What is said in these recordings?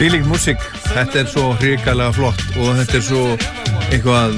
Þvílík músík, þetta svo hrikalega flott og þetta svo eitthvað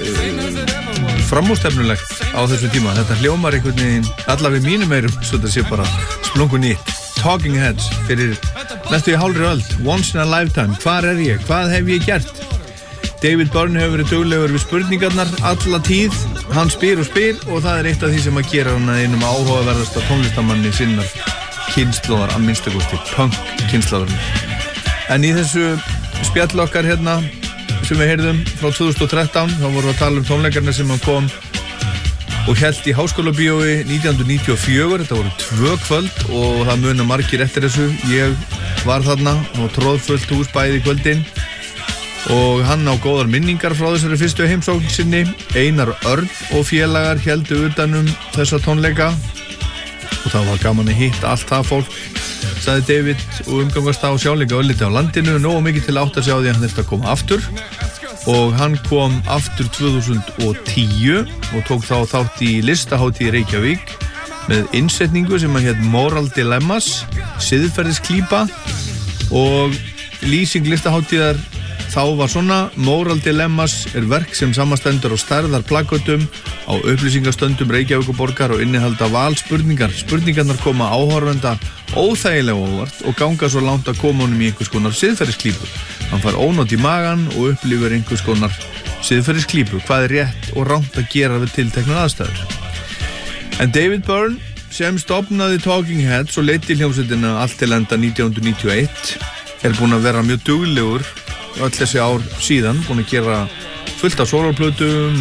framúrstefnulegt á þessu tíma. Þetta hljómar einhvern veginn allavega mínum eyrum, svo þetta sé bara splungun nýtt. Talking Heads fyrir næstu í hálfri öld, Once in a Lifetime. Hvar ég? Hvað hef ég gert? David Byrne hefur verið duglegur við spurningarnar alla tíð. Hann spyr og það eitt af því sem að gera hann að einum áhugaverðasta tónlistamanni sinnar kynslóðar, að minnsta kosti punk kynslóðarinn. En í þessu spjall okkar hérna sem við heyrðum frá 2013, þá vorum við að tala um tónleikarna sem hann kom og hélt í Háskólabíói 1994. Þetta voru 2 kvöld og það muna margir eftir þessu. Ég var þarna og tróðfullt hús bæði í kvöldin og hann á góðar minningar frá þessari fyrstu heimsókn sinni. Einar Örn og félagar héldu utan þessa tónleika og það var gaman að hitta allt það fólk, sagði David, og umgangast á sjálfleika ölliti á landinu, nógu mikið til átt að sjá því að hann þurfti að koma aftur. Og hann kom aftur 2010 og tók þá þátt í listahátíð Reykjavík með innsetningu sem að hét Moral Dilemmas, siðferðisklípa, og lýsing listahátíðar þá var svona: Moral Dilemmas verk sem samastendur á stærðar plakkötum á upplýsingastöndum Reykjavíkurborgar og innihalda valspurningar. Spurningarnar koma áhorfenda óþægilega óvart og ganga svo langt að koma honum í einhvers konar siðferðisklípu. Hann fær ónot í magan og upplifir einhvers konar siðferðisklípu. Hvað rétt og rangt að gera við tilteknar aðstæður? En David Byrne, sem stofnaði Talking Heads og leiddi hljómsveitina allt til enda 1991, búinn að vera mjög duglegur öll þessi ár síðan, búinn að gera fullt af sólarplötum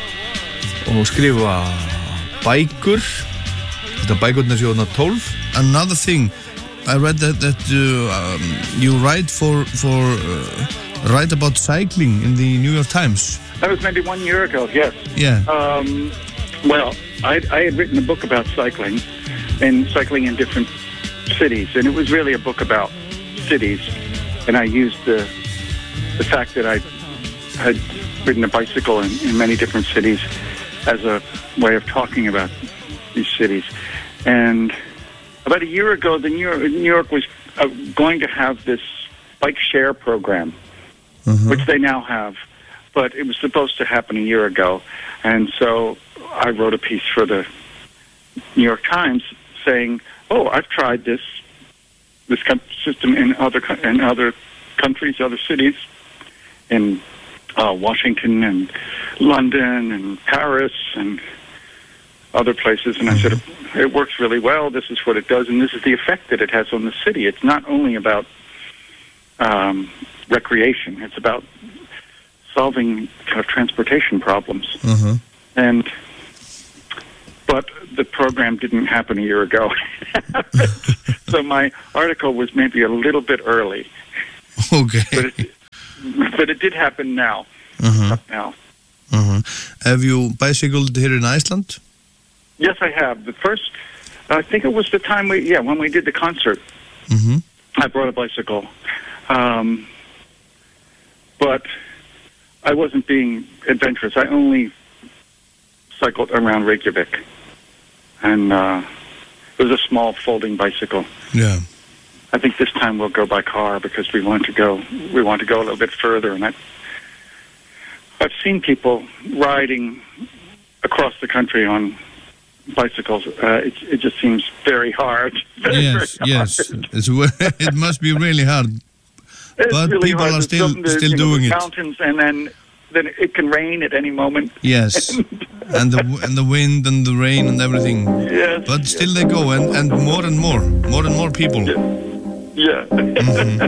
og skrifa bækur. Þetta bækurnar séu þarna 12. Another thing, I read that you write write about cycling in the New York Times. That was maybe 1 year ago, yes. Yeah. Well, I had written a book about cycling in different cities, and it was really a book about cities, and I used the fact that I had ridden a bicycle in many different cities as a way of talking about these cities. And about a year ago, New York was going to have this bike share program, which they now have, but it was supposed to happen a year ago. And so I wrote a piece for the New York Times saying, "Oh, I've tried this system in other countries, other cities, in Washington and London and Paris and other places." And I said, it works really well. This is what it does, and this is the effect that it has on the city. It's not only about recreation. It's about solving kind of transportation problems. But the program didn't happen a year ago. So my article was maybe a little bit early. Okay. But it did happen now. Now. Have you bicycled here in Iceland? Yes, I have. The first, I think it was the time when we did the concert, I brought a bicycle. But I wasn't being adventurous. I only cycled around Reykjavik. And it was a small folding bicycle. Yeah. I think this time we'll go by car because we want to go a little bit further. And I've seen people riding across the country on bicycles. It just seems very hard. Yes. It must be really hard. But really people hard. are still doing it. Mountains, and then it can rain at any moment. Yes, and the wind and the rain and everything. Yes. But still they go, and more people. Yeah.